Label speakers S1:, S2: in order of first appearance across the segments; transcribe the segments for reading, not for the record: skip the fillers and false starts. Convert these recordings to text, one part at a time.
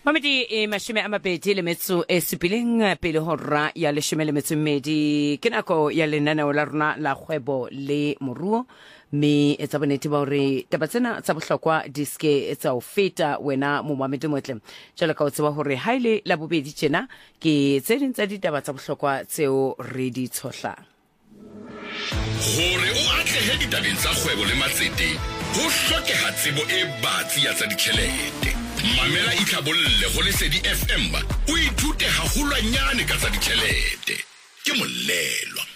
S1: Mamedi mashome a mabedi le metso e supileng pele hora ya leshome le metso mmedi ke nako ya lenaneo la rona la kgwebo le moruo me etsa bonnete ba hore taba tsena tsa bohlokwa di ske etsa o feta wena momamedi motle jalo ka o tseba hore ha ile la bobedi tjena ke tse ding tsa ditaba tsa bohlokwa tseo re di tshohlang
S2: hore o atlehe ditabeng tsa kgwebo le matsete ho hlokeha tsebo e batsi ya tsa ditjhelete. Mamela Itlhabolle go Lesedi FM o ithute hahulwanyane ka tsa ditjhelete ke molelwa.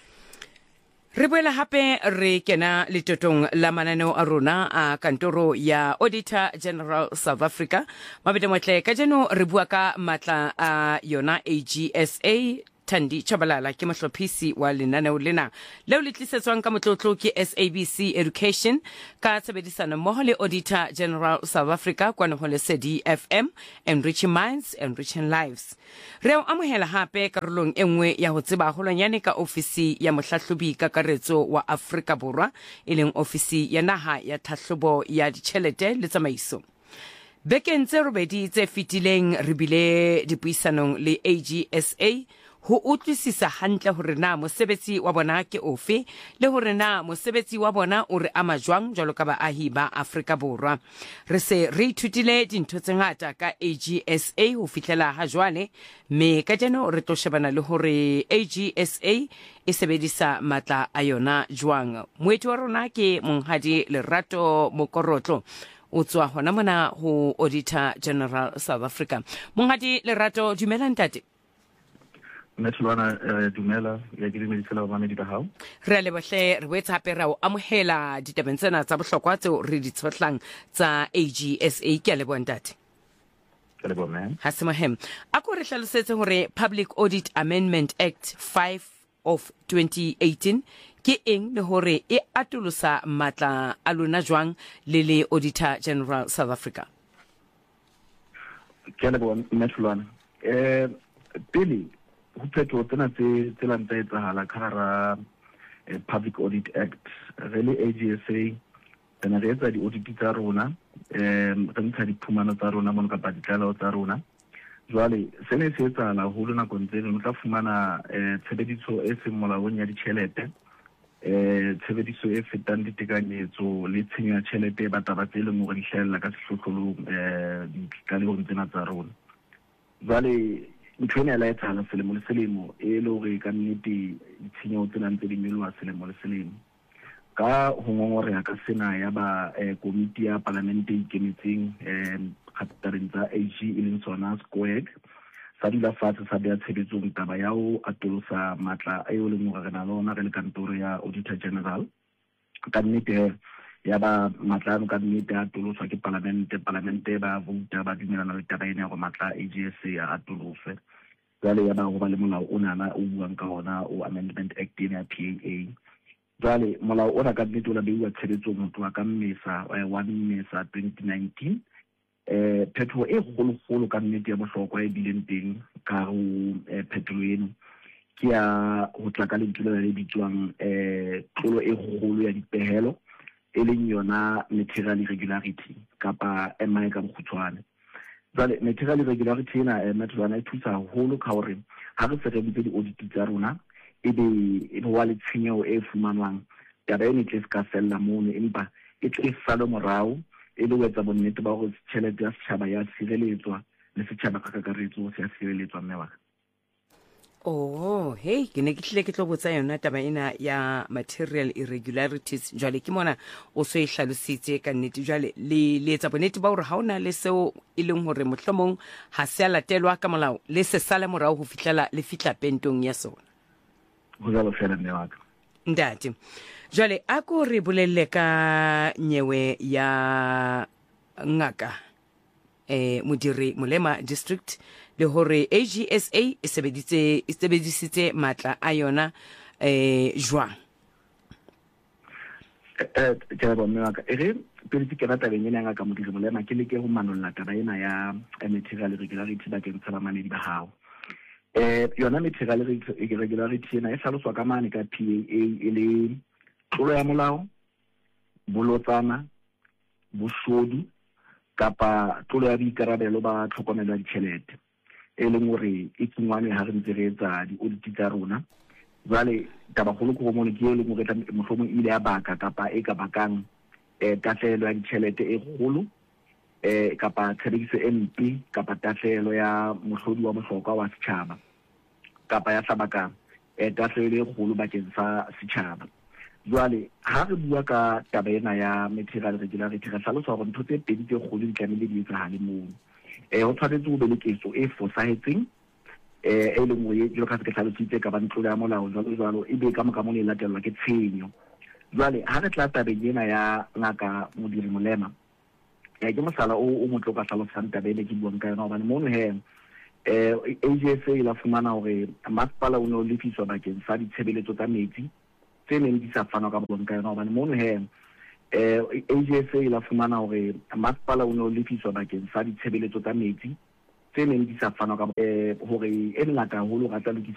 S1: Re boela hape re kena letotong la mananeo a rona a kantoro ya Auditor General South Africa. Mabedi motle ka jeno re bua ka matla a yona AGSA. Thandi Chabalala ke mohlophisi wa lenaneo lena leo le tlisetswang ka motlotlo ke SABC Education ka tshebedisano mmoho le Auditor General South Africa kwano ho Lesedi FM, Enriching Minds, Enriching Lives. Re o amohela hape karolong e nngwe ya ho tseba holonyane ka ofisi ya mohlahlobi kakaretso wa Afrika Borwa e leng ofisi ya naha ya tlhahlobo ya ditjhelete le tsamaiso. Bekeng tse robedi tse fetileng re bile dipuisanong le AGSA ho utlwisisa hantle hore na mosebetsi wa bona ke ofe le hore na mosebetsi wa bona o re ama jwang jwalo ka baahi ba Afrika Borwa. Re se re ithutile dintho tse ngata ka AGSA ho fihlela ha jwale me ka jeno re tlo shebana le hore AGSA e sebedisa matla a yona jwang. Moeti wa rona ke Monghadi Lerato Mokorotlo o tswa hona mona ho Auditor General South Africa. Monghadi Lerato, dumela ntate.
S3: Metulwana dumela ya ke dimedisela ba mamedi ba hao.
S1: Re a lebohle re boetse hape ra o amohela ditabeng tsena tsa bohlokwa tseo re di tshotlang tsa AGSA ke a leboha ntate.
S3: Ke a leboha man.
S1: Ha se mohem. A ko re hlalosetse hore Public Audit Amendment Act 5 of 2018 ke eng le hore e atolosa matla a lona jwang le Auditor General South Africa.
S3: Ke a leboha Metulwana. Pele ho phetho tsena tse lang tsa etsahala ka hara Public Audit Act re le AGSA tsena re etsa di-audit tsa rona re ntsha diphumano tsa rona mono kapa ditlaleho tsa rona. Jwale se ne se etsahala haholo nakong tse ding o tla fumana tshebediso e seng molaong ya ditjhelete tshebediso e fetang ditekanyetso le tshenyo ya tjhelete ba taba tse leng hore di hlahella ka sehlohlolong ditlalehong tsena tsa rona. Jwale ntho ena la etsahala selemo le selemo e le hore ka nnete ditshenyeho tse nang tse di nyoloha selemo le selemo ka ho ngongoreha ka sena ya ba komiti ya parlamente e ikemetseng khatareng tsa AG e leng sona SCOEG sa dula fatshe sa beha tshebetsong taba ya ho atolosa matla a eo leng hore re na le ona re le kantoro ya Auditor General. Ka nnete ya ba matla ano ka nnete a atoloswa ke parlamente ba vouta ba dumelana le taba ena ya go matla AGSA a atoloswe. Jwale ya ba go ba le molao o nana o buang ka ona o Amendment Act ya PAA. Jwale molao ona ka nnete o la beiwa tshebetsong ho tloha ka Mmesa 1 Mmesa 2019. Phetho e kgolo ka nnete ya bohlokwa e bileng teng ka ho phetho eno ke ya ho tla ka lentswe le bitswang tlolo e kgolo ya dipehelo e leng yona material irregularity kapa MI ka bokgutshwane. Jwale material irregularity ena Metulwana e thusa haholo ka hore ha re se re butse di-audit tsa rona e be wa le tshenyeho e fumanwang taba ena e tle se ka fella mono empa e tle sale morao e le ho etsa bonnete ba hore tjhelete ya setjhaba ya sireletswa le setjhaba ka kakaretso se ya sireletswa mme wa.
S1: Oh, hey, ke ne ke tlile ke tlo botsa yona taba ena ya material irregularities jwale ke mona o so e hlalositse ka nnete jwale le etsa bonnete ba hore ha ona le seo e leng hore mohlomong ha se a latelwa ka molao le se sale morao ho fihlela le fihla pentong ya sona.
S3: Ho jalo fela mme wa ka.
S1: Ntate. Jwale a ko re bolelle ka nyewe ya ngaka modiri Molema district le hore AGSA e sebedisitse matla a yona jwang.
S3: Ke ba mme ka ere pele ke rata beng ena ka modiri Molema ke leke ho manolla taba ena ya material irregularity bakeng sa bamanedi ba hao. Yona material irregularity ena e hlaloswa ka mane ka PAA e le tlolo ya molao bolotsana boshodu kapa tlolo ya boikarabelo ba tlhokomelo ya ditšhelete e leng gore e tsengwane ha re ntse re etsa di-audit tsa rona. Jwale tabagolo ko mo ke e leng gore mohlomong ile ya baka kapa e ka bakang tahlelo ya ditšhelete e kgolo kapa tshebediso e mpe kapa tahlelo ya mohlodi wa bohlokwa wa setjhaba kapa ya sabaka tahlelo e kgolo bakeng sa setjhaba. Jwale ha re bua ka taba ena ya material regularity re hlalosa gore ntho tse pedi tse kgolo di tlamehile di etsahale moo. Ho tshwanetse ho be le ketso e fosahetseng e leng gore jalo ka se ke hlalositse ka ba tlolo ya molao jwalo e be ka moka mo le latelwa ke tshenyo. Jwale ha re tla tabeng ena ya ngaka modiri Molema ke mosala o motlo ka hlalosang tabele ke buang ka yona hobane mono he AGSA la fumana hore masepala o ne o lefiswa bakeng sa ditshebeletso tsa metsi tse neng di sa fanwa ka buang ka yona hobane mono he AGSA la fumana hore masepala o ne o lefiswa bakeng sa ditshebeletso tsa metsi tse neng di sa fanwa ka hore e ngata haholo ga tla lokisa